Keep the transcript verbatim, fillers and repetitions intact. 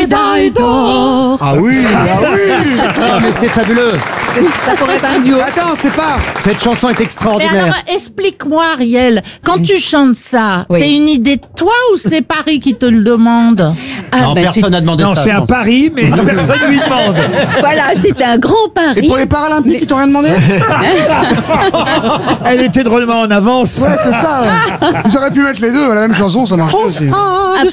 médaille d'or. Ah oui, ah oui. Non, mais c'est fabuleux. Ça pourrait être un duo. Attends, c'est pas... Cette chanson est Mais extraordinaire. alors, explique-moi, Ariel, quand tu chantes ça, Oui. c'est une idée de toi ou c'est Paris qui te le demande? Ah, Non, ben, personne n'a demandé Non, ça. c'est je un pense. pari, mais personne lui demande. c'est- Voilà, c'est un grand Et pari. pour les Paralympiques, ils t'ont rien demandé? Elle était drôlement en avance. Ouais, c'est ça. Ouais. Ils auraient pu mettre les deux, la même chanson, ça marche aussi. Ah,